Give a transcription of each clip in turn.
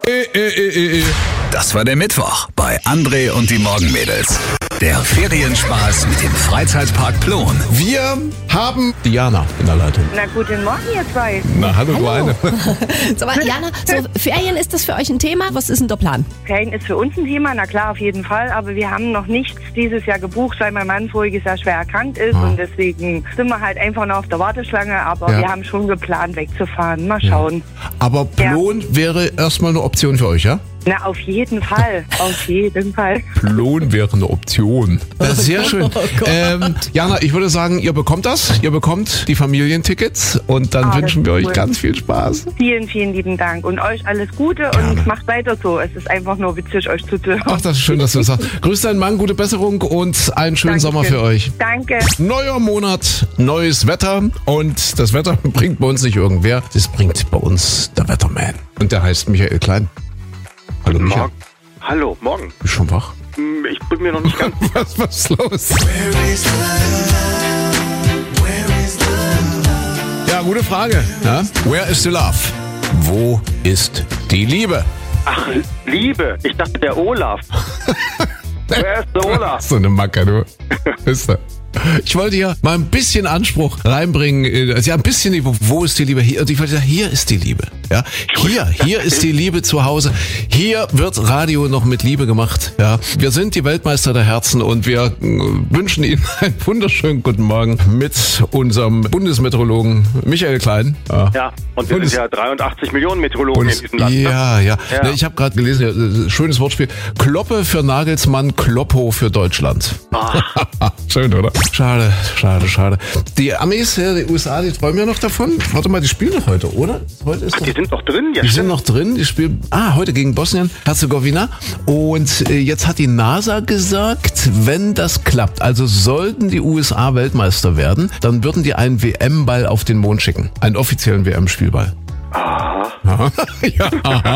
Das war der Mittwoch bei André und die Morgenmädels. Der Ferienspaß mit dem Freizeitpark Plon. Wir haben Diana in der Leitung. Na, guten Morgen, ihr zwei. Na, hallo, du eine. So, aber Jana, so Ferien, ist das für euch ein Thema? Was ist denn der Plan? Ferien ist für uns ein Thema, na klar, auf jeden Fall. Aber wir haben noch nichts dieses Jahr gebucht, weil mein Mann voriges Jahr schwer erkrankt ist. Und deswegen sind wir halt einfach noch auf der Warteschlange. Aber wir haben schon geplant, wegzufahren. Mal schauen. Aber Plon wäre erstmal eine Option für euch, ja? Na, auf jeden Fall. Auf jeden Fall. Plon wäre eine Option. Das ist sehr schön. Jana, ich würde sagen, ihr bekommt das. Ihr bekommt die Familientickets und dann wünschen wir euch ganz viel Spaß. Vielen, vielen lieben Dank. Und euch alles Gute und macht weiter so. Es ist einfach nur witzig, euch zuzuhören. Ach, das ist schön, dass du das sagst. Grüß deinen Mann, gute Besserung und einen schönen Sommer für euch. Danke. Neuer Monat, neues Wetter und das Wetter bringt bei uns nicht irgendwer. Das bringt bei uns der Wetterman. Und der heißt Michael Klein. Hallo Michael. Morgen. Hallo, morgen. Bist du schon wach? Ich bin mir noch nicht ganz... Was ist los? Ja, gute Frage. Ja? Where is the love? Wo ist die Liebe? Ach, Liebe. Ich dachte, der Olaf. Wer ist der Olaf? So eine Macke, du. Ist er. Ich wollte ja mal ein bisschen Anspruch reinbringen, also ja, ein bisschen Liebe. Wo ist die Liebe? Hier, und ich wollte sagen, hier ist die Liebe. Ja, hier ist die Liebe zu Hause. Hier wird Radio noch mit Liebe gemacht. Ja, wir sind die Weltmeister der Herzen und wir wünschen Ihnen einen wunderschönen guten Morgen mit unserem Bundesmeteorologen Michael Klein. Ja, und wir sind ja 83 Millionen Meteorologen in diesem Land. Ja. Ne, ich habe gerade gelesen, schönes Wortspiel. Kloppe für Nagelsmann, Kloppo für Deutschland. Schön, oder? Schade. Die Amis, die USA, die träumen ja noch davon. Warte mal, die spielen doch heute, oder? Heute ist die sind noch drin? Ja, die sind noch drin. Die spielen heute gegen Bosnien-Herzegowina. Und jetzt hat die NASA gesagt, wenn das klappt, also sollten die USA Weltmeister werden, dann würden die einen WM-Ball auf den Mond schicken. Einen offiziellen WM-Spielball. Aha. Ja, aha.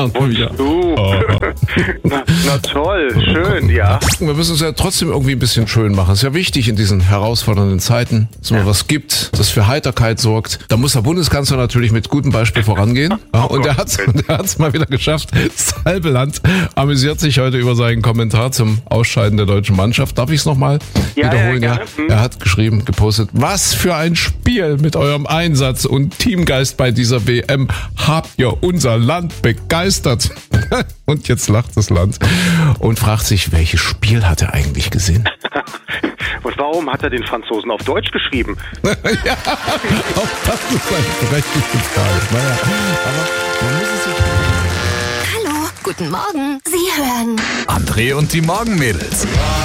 Na toll, schön, ja. Wir müssen es ja trotzdem irgendwie ein bisschen schön machen. Ist ja wichtig in diesen herausfordernden Zeiten, dass man was gibt, das für Heiterkeit sorgt. Da muss der Bundeskanzler natürlich mit gutem Beispiel vorangehen. Ja, und der hat's mal wieder geschafft. Das halbe Land amüsiert sich heute über seinen Kommentar zum Ausscheiden der deutschen Mannschaft. Darf ich es nochmal wiederholen? Ja, er hat geschrieben, gepostet, was für ein Spiel mit eurem Einsatz und Teamgeist bei dieser WM. Habt ihr unser Land begeistert? Und jetzt lacht das Land und fragt sich, welches Spiel hat er eigentlich gesehen? Und warum hat er den Franzosen auf Deutsch geschrieben? Ja, auch das ist eine berechtigte Frage. Naja, aber man muss es sich... Hallo, guten Morgen. Sie hören André und die Morgenmädels.